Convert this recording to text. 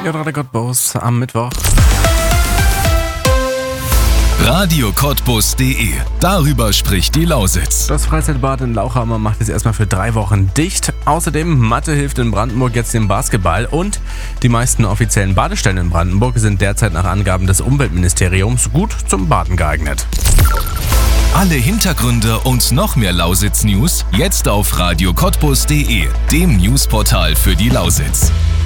Ja, Radio Cottbus am Mittwoch. radiocottbus.de. Darüber spricht die Lausitz. Das Freizeitbad in Lauchhammer macht es erstmal für 3 Wochen dicht. Außerdem, Mathe hilft in Brandenburg jetzt dem Basketball und die meisten offiziellen Badestellen in Brandenburg sind derzeit nach Angaben des Umweltministeriums gut zum Baden geeignet. Alle Hintergründe und noch mehr Lausitz-News jetzt auf radiocottbus.de, dem Newsportal für die Lausitz.